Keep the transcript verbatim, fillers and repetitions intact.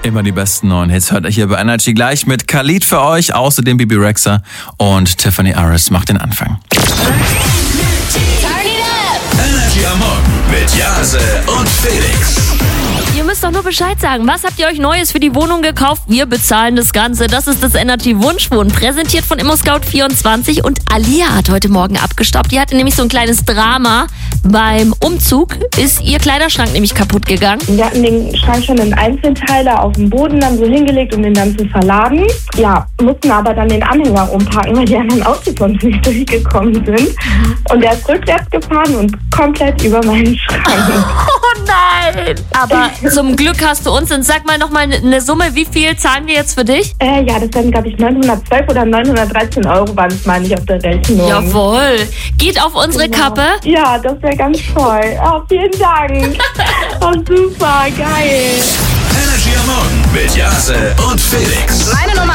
Immer die besten neuen Hits hört ihr hier bei Energy gleich mit Khalid für euch. Außerdem Bibi Rexha und Tiffany Aris macht den Anfang. Energy am Morgen mit Jase und Felix. Ihr müsst doch nur Bescheid sagen. Was habt ihr euch Neues für die Wohnung gekauft? Wir bezahlen das Ganze. Das ist das Energy Wunschwohnen. Präsentiert von ImmoScout vierundzwanzig. Und Alia hat heute Morgen abgestaubt. Die hatte nämlich so ein kleines Drama. Beim Umzug ist ihr Kleiderschrank nämlich kaputt gegangen. Wir hatten den Schrank schon in Einzelteile auf dem Boden dann so hingelegt, um den dann zu verladen. Ja, mussten aber dann den Anhänger umpacken, weil die anderen Autos sonst nicht durchgekommen sind. Und der ist rückwärts gefahren und komplett über meinen Schrank. Oh nein! Aber zum Glück hast du uns. Und sag mal nochmal eine Summe. Wie viel zahlen wir jetzt für dich? Äh, ja, das werden, glaube ich, neunhundertzwölf oder neunhundertreizehn Euro waren es, meine ich, auf der Rechnung. Jawohl. Geht auf unsere Genau. Kappe. Ja, das wäre ganz toll. Oh, vielen Dank. Oh, super, geil. Energy am Morgen mit Jase und Felix. Meine Nummer